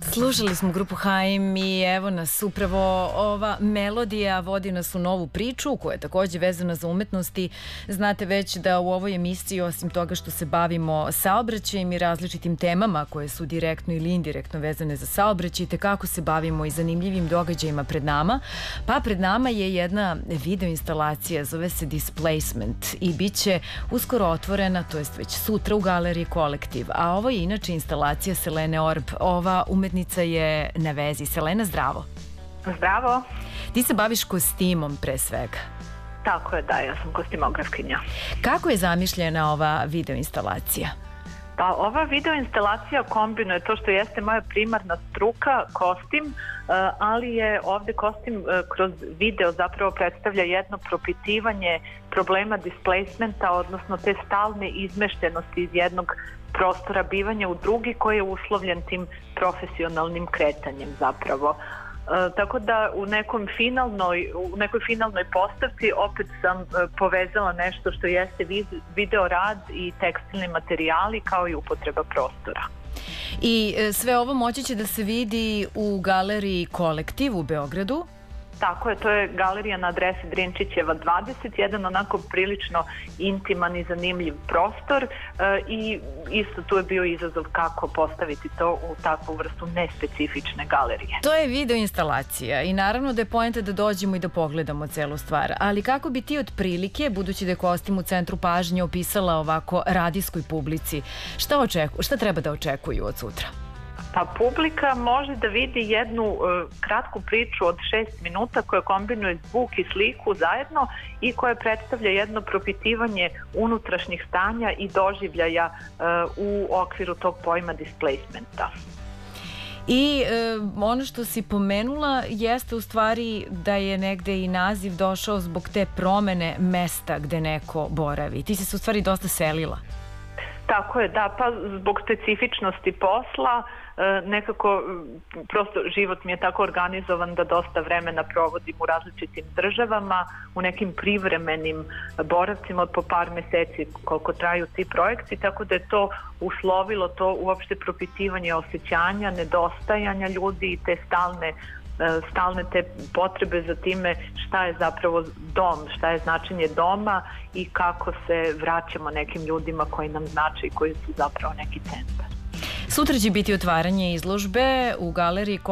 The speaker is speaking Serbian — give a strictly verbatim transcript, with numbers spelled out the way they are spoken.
Slušali smo grupu Haim i evo nas upravo ova melodija vodi nas u novu priču koja je takođe vezana za umetnost i znate već da u ovoj emisiji osim toga što se bavimo saobraćajem i različitim temama koje su direktno ili indirektno vezane za saobraćaj, tekako se bavimo i zanimljivim događajima pred nama. Pa pred nama je jedna video instalacija, zove se Displacement i bit će uskoro otvorena, to jest već sutra u galeriji Kolektiv. A ovo je inače instalacija Selene Orb. Ova umetnica je na vezi. Selena, zdravo. Zdravo. Ti se baviš kostimom pre svega. Tako je, da, ja sam kostimografkinja. Kako je zamišljena ova video instalacija? Pa ova video instalacija kombinuje to što jeste moja primarna struka, kostim, ali je ovde kostim kroz video zapravo predstavlja jedno propitivanje problema displacementa, odnosno te stalne izmeštenosti iz jednog prostora bivanja u drugi koji je uslovljen tim profesionalnim kretanjem zapravo. E, tako da u nekom finalnoj, u nekoj finalnoj postavci opet sam e, povezala nešto što jeste video rad i tekstilni materijali kao i upotreba prostora. I e, sve ovo moći će da se vidi u galeriji Kolektiv u Beogradu? Tako je, to je galerija na adresi Drinčićeva dvadeset, jedan onako prilično intiman i zanimljiv prostor e, i isto tu je bio izazov kako postaviti to u takvu vrstu nespecifične galerije. To je video instalacija i naravno da je poenta da dođemo i da pogledamo celu stvar, ali kako bi ti otprilike, budući da je kostim u centru pažnje, opisala ovako radijskoj publici, šta, očeku, šta treba da očekuju od sutra? Pa publika može da vidi jednu uh, kratku priču od šest minuta koja kombinuje zvuk i sliku zajedno i koja predstavlja jedno propitivanje unutrašnjih stanja i doživljaja uh, u okviru tog pojma displacementa. I e, ono što si pomenula jeste u stvari da je negde i naziv došao zbog te promene mesta gde neko boravi. Ti si se u stvari dosta selila. Tako je, da, pa zbog specifičnosti posla nekako prosto život mi je tako organizovan da dosta vremena provodim u različitim državama, u nekim privremenim boravcima od po par meseci koliko traju ti projekti, tako da je to uslovilo to uopšte propitivanje osjećanja, nedostajanja ljudi i te stalne stalne te potrebe za time šta je zapravo dom, šta je značenje doma i kako se vraćamo nekim ljudima koji nam znače i koji su zapravo neki centar. Sutra će biti otvaranje izložbe u galeriji